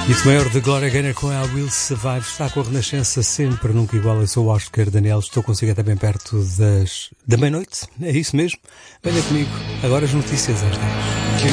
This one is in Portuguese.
Isso maior de Gloria Gaynor com a Will Survive. Está com a Renascença sempre, nunca igual. Eu sou o Oscar Daniel, estou consigo até bem perto da meia-noite. É isso mesmo? Venha comigo. Agora as notícias às 10.